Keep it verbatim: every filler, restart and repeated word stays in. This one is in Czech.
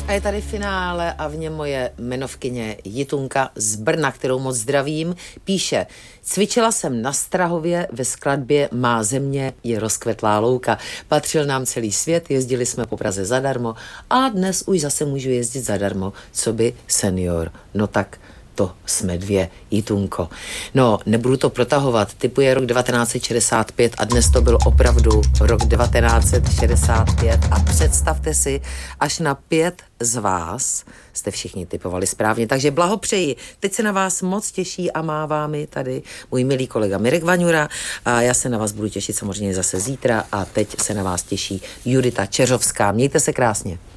A je tady finále a v něm moje jmenovkyně Jitunka z Brna, kterou moc zdravím, píše: cvičila jsem na Strahově ve skladbě Má země je rozkvetlá louka. Patřil nám celý svět, jezdili jsme po Praze zadarmo a dnes už zase můžu jezdit zadarmo, co by senior. No tak to jsme dvě, Jitunko. No, nebudu to protahovat, typuje rok devatenáct set šedesát pět a dnes to byl opravdu rok devatenáct set šedesát pět a představte si, až na pět z vás jste všichni typovali správně, takže blahopřeji. Teď se na vás moc těší a mává mi tady můj milý kolega Mirek Vaňura a já se na vás budu těšit samozřejmě zase zítra a teď se na vás těší Judita Čeřovská. Mějte se krásně.